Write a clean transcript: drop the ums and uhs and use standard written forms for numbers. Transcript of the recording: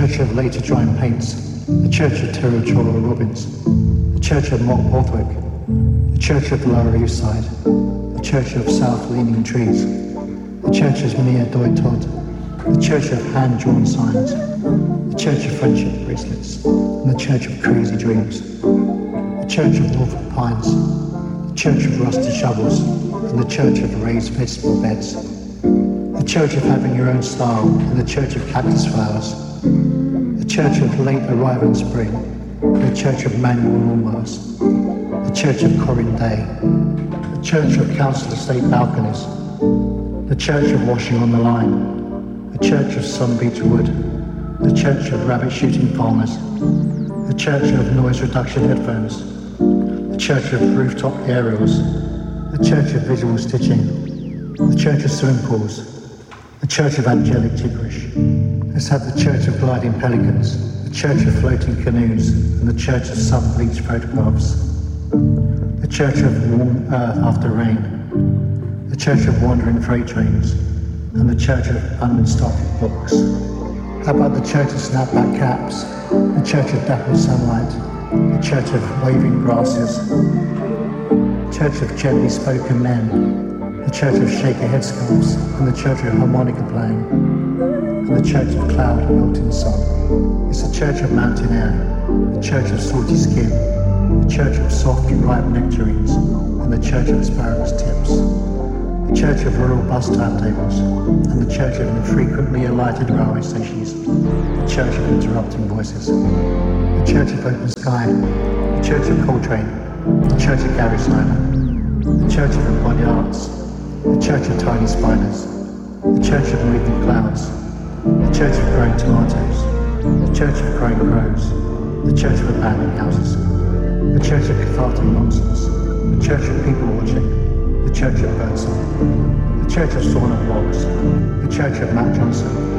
Church of Later Drying Paints, the Church of Territorial Robins, the Church of Mock Borthwick, the Church of the Lower East Side, the Church of South Leaning Trees, the Church of Mia Doi Todd, the Church of Hand-Drawn Signs, the Church of Friendship Bracelets, and the Church of Crazy Dreams, the Church of Norfolk Pines, the Church of Rusty Shovels, and the Church of Raised Vegetable Beds, the Church of Having Your Own Style, and the Church of Cactus Flowers, the Church of Late Arrival in Spring, the Church of Manual Lawnmowers, the Church of Corin Day, the Church of Council Estate Balconies, the Church of Washing on the Line, the Church of Sun Beach Wood, the Church of Rabbit Shooting Farmers, the Church of Noise Reduction Headphones, the Church of Rooftop Aerials, the Church of Visual Stitching, the Church of Swimming Pools, the Church of Angelic Gibberish. Let's have the Church of Gliding Pelicans, the Church of Floating Canoes, and the Church of Sun-Bleached Photographs, the Church of Warm Earth After Rain, the Church of Wandering Freight Trains, and the Church of Unstarted Books. How about the Church of Snapback Caps, the Church of Dappled Sunlight, the Church of Waving Grasses, the Church of Gently Spoken Men, the Church of Shaker Headscarves, and the Church of Harmonica Playing, and the Church of Cloud Melting Sun. It's the Church of Mountain Air, the Church of Salty Skin, the Church of Soft Ripe Nectarines, and the Church of Asparagus Tips, the Church of Rural Bus Timetables, and the Church of Infrequently Alighted Railway Stations, the Church of Interrupting Voices, the Church of Open Sky, the Church of Coltrane, the Church of Gary Snyder, the Church of Embodied Arts, the Church of Tiny Spiders, the Church of Moving Clouds, the Church of Growing Tomatoes, the Church of Growing Crows, the Church of Abandoned Houses, the Church of Cathartic Nonsense, the Church of People Watching, the Church of Birdsong, the Church of Sauna Vlogs, the Church of Matt Johnson,